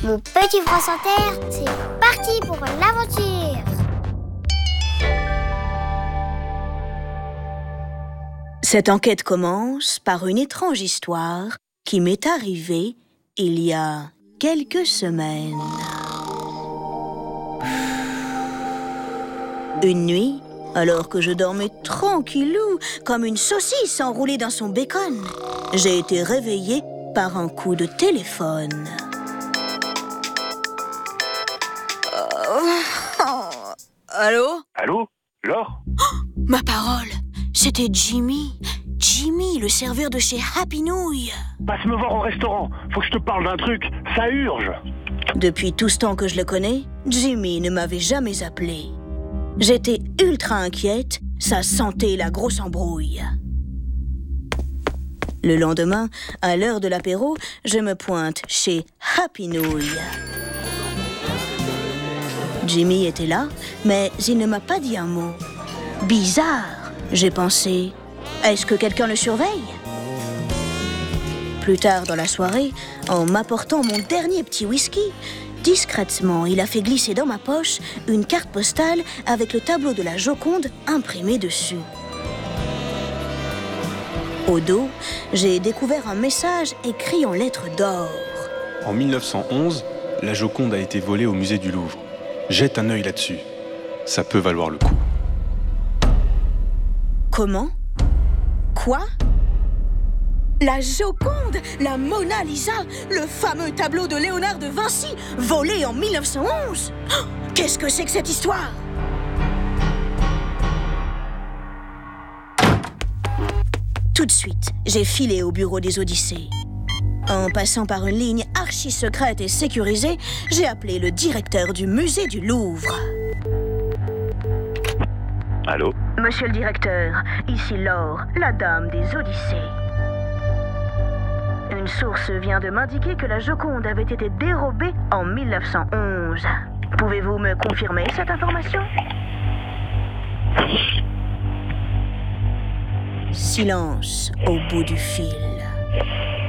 Mon petit France Inter, c'est parti pour l'aventure. Cette enquête commence par une étrange histoire qui m'est arrivée il y a quelques semaines. Une nuit, alors que je dormais tranquillou, comme une saucisse enroulée dans son bacon, j'ai été réveillée par un coup de téléphone. Allô? Allô? Laure? Ma parole, c'était Jimmy. Jimmy, le serveur de chez Happy Nouille. Passe me voir au restaurant. Faut que je te parle d'un truc. Ça urge. Depuis tout ce temps que je le connais, Jimmy ne m'avait jamais appelé. J'étais ultra inquiète, ça sentait la grosse embrouille. Le lendemain, à l'heure de l'apéro, je me pointe chez Happy Nouille. Jimmy était là, mais il ne m'a pas dit un mot. Bizarre, j'ai pensé. Est-ce que quelqu'un le surveille? Plus tard dans la soirée, en m'apportant mon dernier petit whisky, discrètement, il a fait glisser dans ma poche une carte postale avec le tableau de la Joconde imprimé dessus. Au dos, j'ai découvert un message écrit en lettres d'or. En 1911, la Joconde a été volée au musée du Louvre. Jette un œil là-dessus. Ça peut valoir le coup. Comment? Quoi? La Joconde, la Mona Lisa, le fameux tableau de Léonard de Vinci, volé en 1911. Oh, qu'est-ce que c'est que cette histoire? Tout de suite, j'ai filé au bureau des Odyssées. En passant par une ligne archi-secrète et sécurisée, j'ai appelé le directeur du musée du Louvre. Allô? Monsieur le directeur, ici Laure, la dame des Odyssées. Une source vient de m'indiquer que la Joconde avait été dérobée en 1911. Pouvez-vous me confirmer cette information? Silence au bout du fil.